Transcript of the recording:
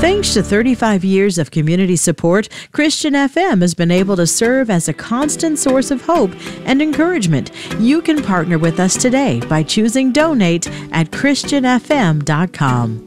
Thanks to 35 years of community support, Christian FM has been able to serve as a constant source of hope and encouragement. You can partner with us today by choosing donate at christianfm.com.